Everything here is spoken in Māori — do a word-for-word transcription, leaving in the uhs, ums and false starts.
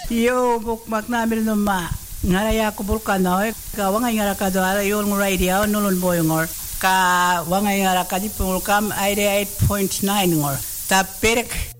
Yo bukmak namin numa. Ngaraya ko bulkano ka wangay ngara ka do ala yung radio nulun boy ngor ka wangay ngara ka di pulkam eighty-eight point nine ngor. Ta perek